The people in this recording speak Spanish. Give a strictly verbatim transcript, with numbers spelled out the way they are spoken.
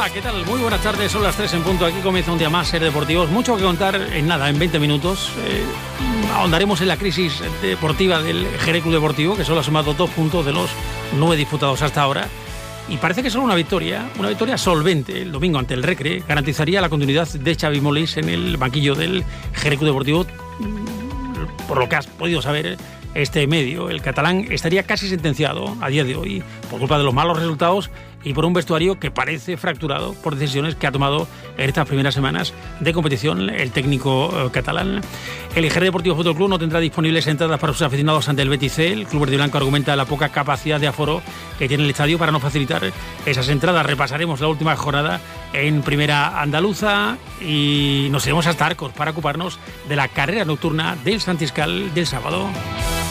Hola, ¿qué tal? Muy buenas tardes, son las tres en punto. Aquí comienza un día más, Ser Deportivos. Mucho que contar en nada, en veinte minutos. Eh, ahondaremos en la crisis deportiva del Jerez Club Deportivo, que solo ha sumado dos puntos de los nueve disputados hasta ahora. Y parece que solo una victoria, una victoria solvente el domingo ante el Recre, garantizaría la continuidad de Xavi Molins en el banquillo del Jerez Club Deportivo. Por lo que has podido saber, este medio, el catalán, estaría casi sentenciado a día de hoy por culpa de los malos resultados y por un vestuario que parece fracturado por decisiones que ha tomado en estas primeras semanas de competición el técnico eh, catalán. El Jerez Deportivo Fútbol Club no tendrá disponibles entradas para sus aficionados ante el Betis C. El club verde y blanco argumenta la poca capacidad de aforo que tiene el estadio para no facilitar esas entradas. Repasaremos la última jornada en Primera Andaluza y nos iremos hasta Arcos para ocuparnos de la carrera nocturna del Santiscal del sábado.